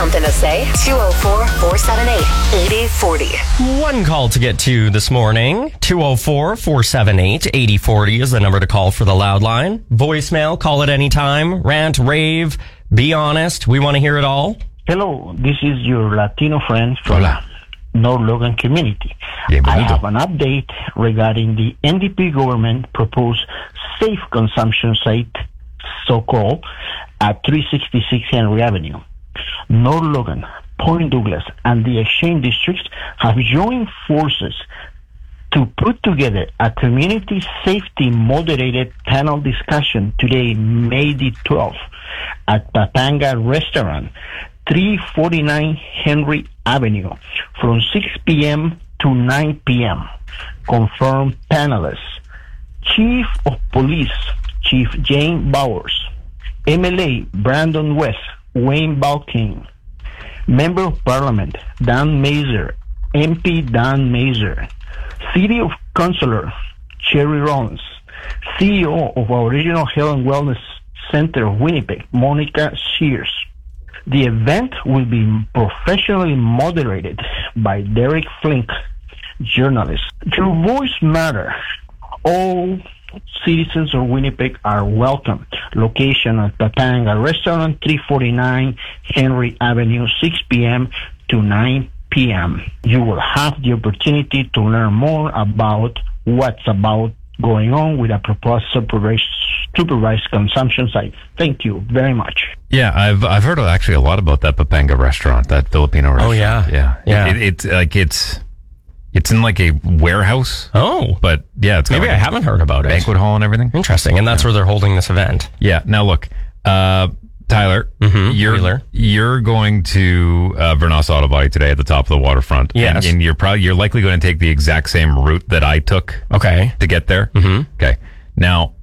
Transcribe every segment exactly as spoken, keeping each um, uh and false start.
something to say? two oh four, four seven eight, eight eight four oh. One call to get to this morning. two oh four, four seven eight, eight eight four oh is the number to call for the loud line. Voicemail, call at any time. Rant, rave, be honest. We want to hear it all. Hello, this is your Latino friend from Hola. North Logan community. Bienvenido. I have an update regarding the N D P government proposed safe consumption site, so-called, at three sixty-six Henry Avenue. North Logan, Point Douglas, and the Exchange districts have joined forces to put together a community safety moderated panel discussion today, May the twelfth, at Papanga Restaurant, three forty-nine Henry Avenue, from six p.m. to nine p.m. Confirmed panelists: Chief of Police, Chief Jane Bowers; M L A Brandon West, Wayne Balking; Member of Parliament Dan Mazer, M P Dan Mazer; City of Councilor Cherry Rollins; C E O of our Regional Health and Wellness Center of Winnipeg, Monica Shears. The event will be professionally moderated by Derek Flink, journalist. Your voice matters. All citizens of Winnipeg are welcome. Location at Papanga Restaurant, three forty-nine Henry Avenue, six p.m. to nine p.m. You will have the opportunity to learn more about what's about going on with a proposed supervised, supervised consumption site. Thank you very much. Yeah, I've I've heard actually a lot about that Papanga restaurant, that Filipino restaurant. Oh, yeah. yeah, Yeah. It, it, it's like it's it's in like a warehouse. Oh. But yeah, it's got Maybe like I a haven't heard about it. banquet hall and everything. Interesting. And that's where they're holding this event. Yeah. Now look, uh, Tyler, Mhm, you're Wheeler. you're going to uh, Vernos Auto Body today at the top of the waterfront. Yes. and, and you're probably you're likely going to take the exact same route that I took Okay. to get there. Mhm. Okay. Now,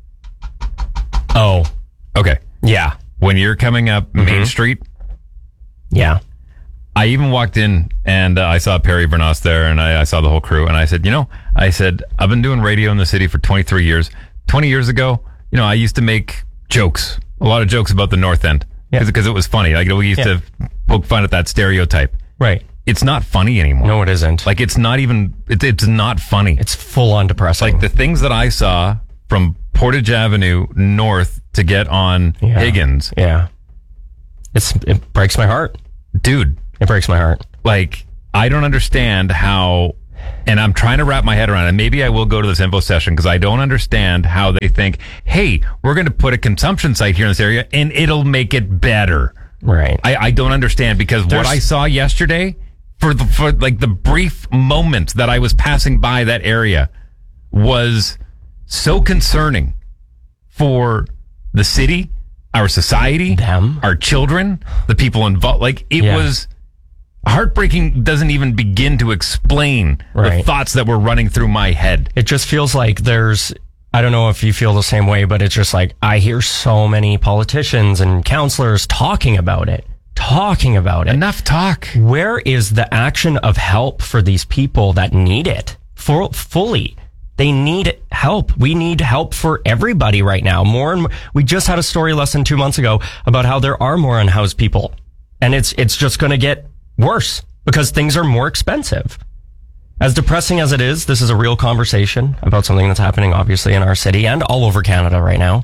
Oh. okay, Yeah. when you're coming up Main Street. Yeah. I even walked in and uh, I saw Perry Vernos there, and I, I saw the whole crew, and I said, you know, I said, I've been doing radio in the city for twenty-three years. twenty years ago, you know, I used to make jokes, a lot of jokes about the North End, Yeah. because it was funny. Like, you know, we used Yeah. to poke fun at that stereotype. Right. It's not funny anymore. No, it isn't. Like, it's not even, it's, it's not funny. It's full on depressing. Like the things that I saw from Portage Avenue north to get on Yeah. Higgins, Yeah. It's it breaks my heart. dude, It breaks my heart. like, I don't understand how, and I'm trying to wrap my head around it. Maybe I will go to this info session because I don't understand how they think, hey, we're going to put a consumption site here in this area and it'll make it better. Right. I, I don't understand because There's- what I saw yesterday, for the, for like the brief moment that I was passing by that area, was so concerning for the city, our society, Them. our children, the people involved. Like, it Yeah. was heartbreaking. Doesn't even begin to explain the Right. thoughts that were running through my head. It just feels like there's, I don't know if you feel the same way, but it's just like, I hear so many politicians and counselors talking about it, talking about it. Enough talk. Where is the action of help for these people that need it for fully? They need help. We need help for everybody right now. More and more, we just had a story less than two months ago about how there are more unhoused people, and it's it's just going to get worse because things are more expensive. As depressing as it is, this is a real conversation about something that's happening obviously in our city and all over Canada right now.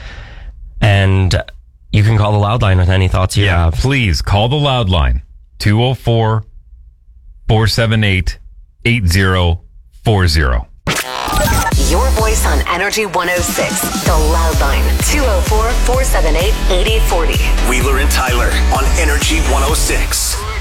And you can call the loud line with any thoughts you Yeah, have. please call the loud line two oh four, four seven eight, eight oh four oh. Your voice on Energy one oh six. The Loud Line. two oh four, four seven eight, eight eight four oh. Wheeler and Tyler on Energy one oh six.